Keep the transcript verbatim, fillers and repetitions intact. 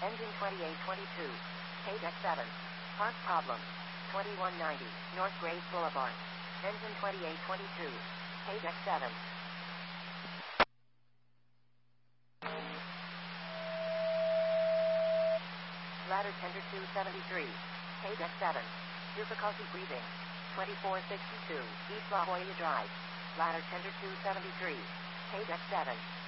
Engine twenty-eight twenty-two. Page X seven. Park problem. twenty-one ninety. North Grace Boulevard. Engine twenty-eight twenty-two. Page X seven. Ladder tender two seventy-three. Page X seven. Difficulty breathing. twenty-four sixty-two. East La Jolla Drive. Ladder tender two seventy-three. Page X seven.